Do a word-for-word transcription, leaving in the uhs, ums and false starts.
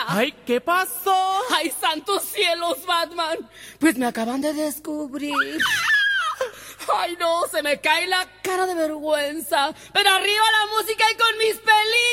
Ay, ¿qué pasó? Ay, santos cielos, Batman. Pues me acaban de descubrir. Ay, no, se me cae la cara de vergüenza. Pero arriba la música y con mis películas.